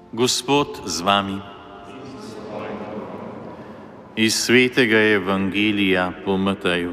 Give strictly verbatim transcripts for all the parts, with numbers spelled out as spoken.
Gospod z vami. Iz svetega evangelija po Mateju.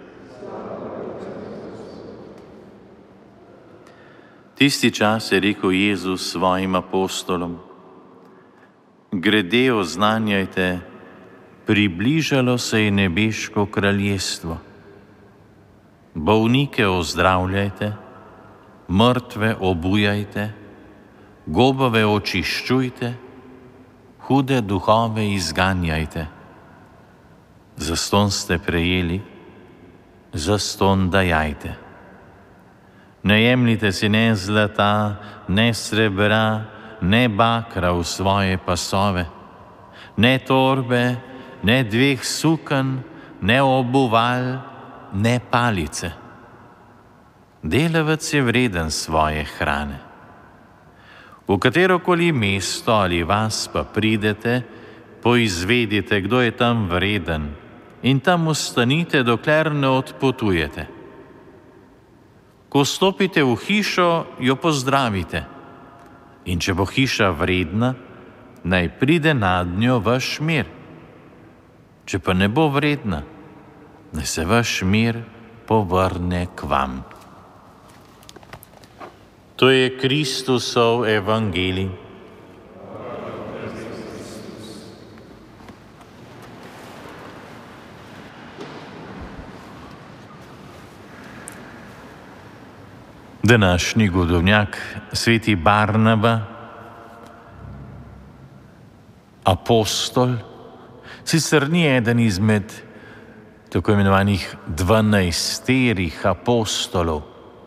Tisti čas je rekel Jezus svojim apostolom: Grede oznanjajte, približalo se je nebeško kraljestvo. Bolnike ozdravljajte, mrtve obujajte, gobove očiščujte, hude duhove izganjajte. Zastonj ste prejeli, zastonj dajajte. Ne jemljite si ne zlata, ne srebra, ne bakra v svoje pasove, ne torbe, ne dveh sukanj, ne obuval, ne palice. Delavec je vreden svoje hrane. V katerokoli mesto ali vas pa pridete, poizvedite, kdo je tam vreden, in tam ostanite, dokler ne odpotujete. Ko stopite v hišo, jo pozdravite, in če bo hiša vredna, naj pride nadnjo vaš mir. Če pa ne bo vredna, naj se vaš mir povrne k vam. To je Kristusov evangelij. Današnji godovnjak, sveti Barnaba, apostol, sicer ni eden izmed tako imenovanih dvanajsterih apostolov,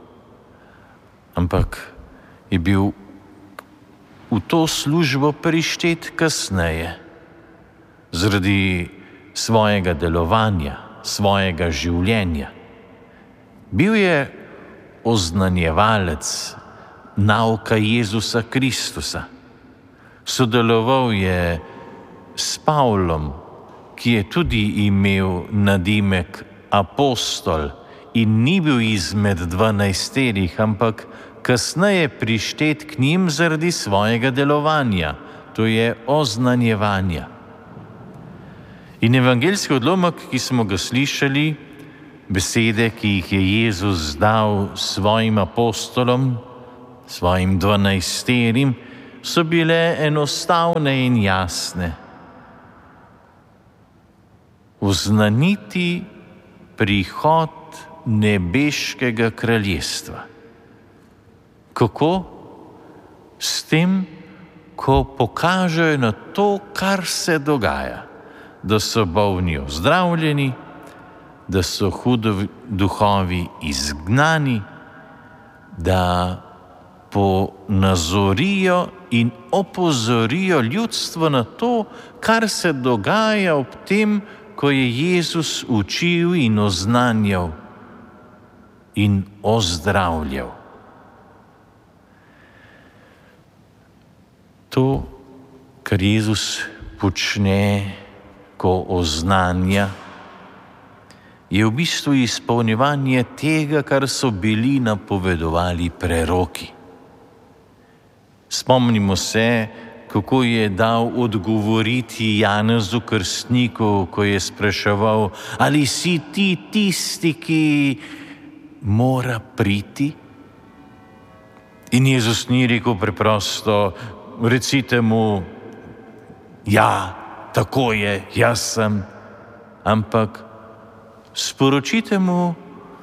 ampak je bil v to službo prištet kasneje, zaradi svojega delovanja, svojega življenja. Bil je oznanjevalec nauka Jezusa Kristusa. Sodeloval je s Pavlom, ki je tudi imel nadimek apostol in ni bil izmed dvanajsterih, ampak kasneje prištet k njim zaradi svojega delovanja, to je oznanjevanja. In evangeljski odlomek, ki smo ga slišali, besede, ki jih je Jezus dal svojim apostolom, svojim dvanajsterim, so bile enostavne in jasne. Oznaniti prihod nebeškega kraljestva. Kako? S tem, ko pokažejo na to, kar se dogaja, da so bolni ozdravljeni, da so hudi duhovi izgnani, da ponazorijo in opozorijo ljudstvo na to, kar se dogaja ob tem, ko je Jezus učil in oznanjal in ozdravljal. To, kar Jezus počne, ko oznanja, je v bistvu izpolnjevanje tega, kar so bili napovedovali preroki. Spomnimo se, kako je dal odgovoriti Janezu Krstniku, ko je spraševal, ali si ti tisti, ki mora priti? In Jezus ni rekel preprosto, recite mu, ja, tako je, jaz sem, ampak sporočite mu,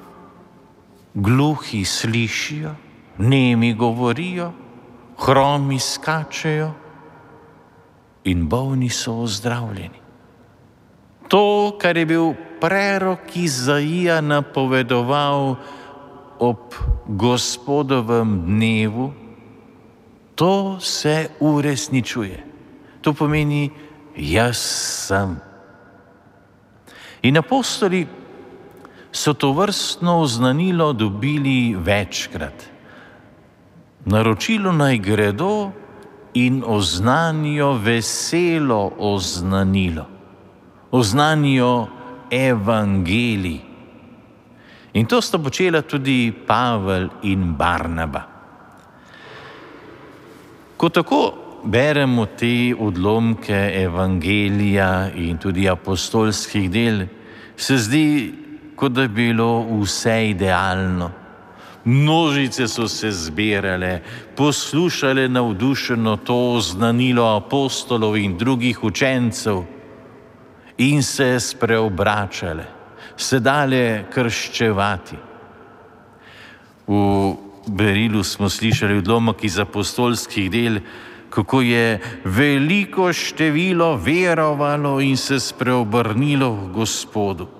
gluhi slišijo, nemi govorijo, hromi skačejo in bolni so ozdravljeni. To, kar je bil prerok Izaija napovedoval ob Gospodovem dnevu, to se uresničuje. To pomeni, jaz sem. In apostoli so to vrstno oznanilo dobili večkrat. Naročilo naj gredo in oznanijo veselo oznanilo. Oznanijo evangelij. In to sta počela tudi Pavel in Barnaba. Ko tako beremo te odlomke evangelija in tudi apostolskih del, se zdi, kot da bi bilo vse idealno. Množice so se zbirale, poslušale navdušeno to znanilo apostolov in drugih učencev in se spreobračale, se dale krščevati. V berilu smo slišali odlomek iz apostolskih del, kako je veliko število verovalo in se spreobrnilo v Gospodu.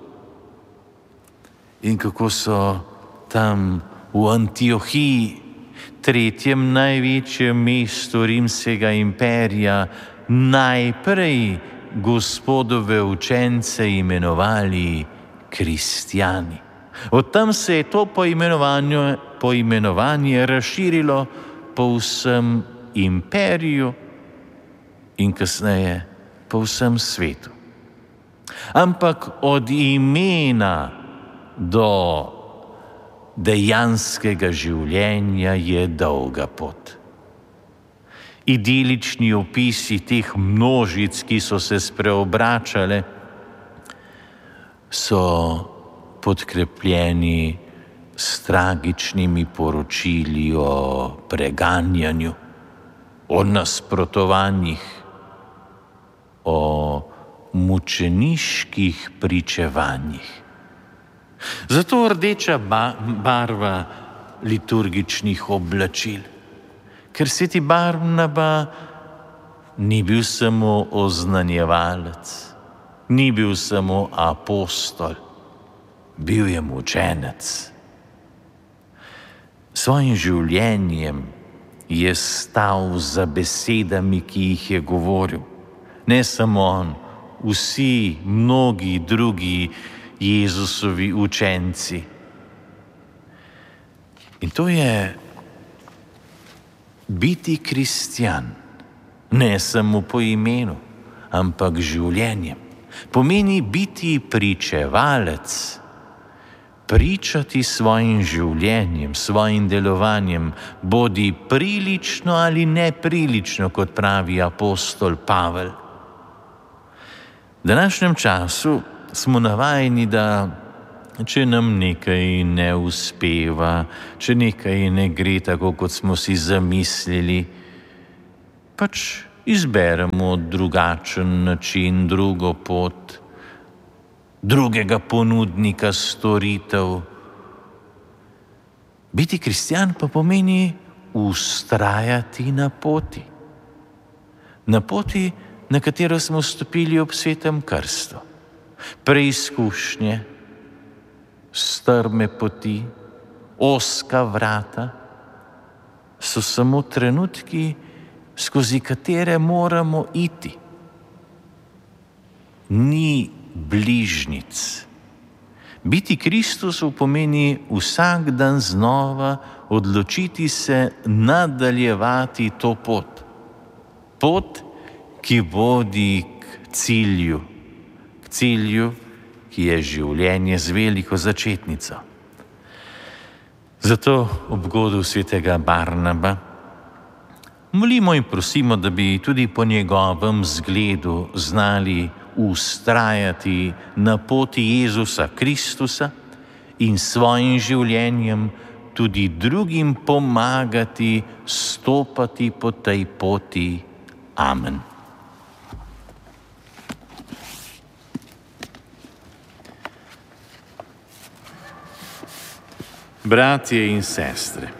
In kako so tam v Antiohiji, tretjem največjem mestu rimskega imperija, najprej Gospodove učence imenovali kristjani. Od tam se je to poimenovanje, poimenovanje razširilo po vsem imperiju in kasneje po vsem svetu. Ampak od imena do dejanskega življenja je dolga pot. Idilični opisi teh množic, ki so se spreobračale, so podkrepljeni s tragičnimi poročili o preganjanju, o nasprotovanjih, o mučeniških pričevanjih. Zato rdeča barva liturgičnih oblačil, ker sveti Barnaba ni bil samo oznanjevalec, ni bil samo apostol, bil je mučenec. Svojim življenjem je stal za besedami, ki jih je govoril. Ne samo on, vsi, mnogi drugi Jezusovi učenci. In to je biti kristjan, ne samo po imenu, ampak življenjem. Pomeni biti pričevalec, pričati svojim življenjem, svojim delovanjem, bodi prilično ali neprilično, kot pravi apostol Pavel. V današnjem času smo navajeni, da če nam nekaj ne uspeva, če nekaj ne gre tako, kot smo si zamislili, pač izberemo drugačen način, drugo pot, drugega ponudnika storitev. Biti kristjan pa pomeni vztrajati na poti. Na poti, na katero smo stopili ob svetem krstu. Preizkušnje, strme poti, ozka vrata so samo trenutki, skozi katere moramo iti. Ni bližnjic. Biti Kristusu pomeni vsak dan znova odločiti se nadaljevati to pot. Pot, ki vodi k cilju. K cilju, ki je življenje z veliko začetnico. Zato ob godu svetega Barnaba molimo in prosimo, da bi tudi po njegovem zgledu znali vztrajati na poti Jezusa Kristusa in svojim življenjem tudi drugim pomagati stopati po tej poti. Amen. Bratje in sestre,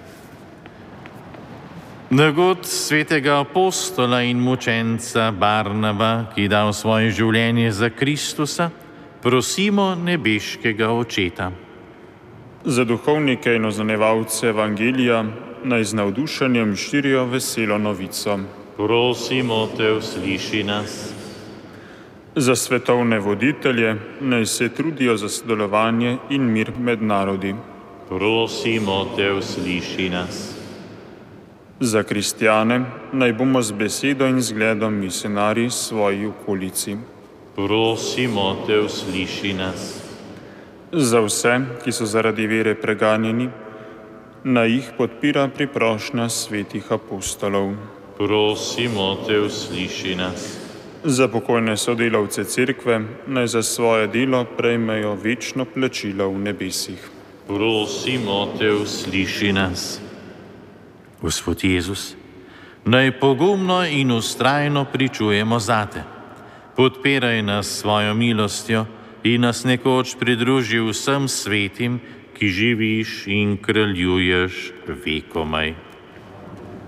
na god svetega apostola in mučenca Barnaba, ki je dal svoje življenje za Kristusa, prosimo nebeškega Očeta. Za duhovnike in oznanevalce evangelija naj z navdušenjem širijo veselo novico. Prosimo te, usliši nas. Za svetovne voditelje naj se trudijo za sodelovanje in mir med narodi. Prosimo te, usliši nas. Za kristjane naj bomo z besedo in zgledom misionarji svoji okolici. Prosimo te, usliši nas. Za vse, ki so zaradi vere preganjeni, naj jih podpira priprošnja svetih apostolov. Prosimo te, usliši nas. Za pokojne sodelavce cerkve naj za svoje delo prejmejo večno plačilo v nebesih. Prosimo te, usliši nas. Gospod Jezus, naj pogumno in vztrajno pričujemo zate. Podpiraj nas svojo milostjo in nas nekoč pridruži vsem svetim, ki živiš in kraljuješ vekomaj.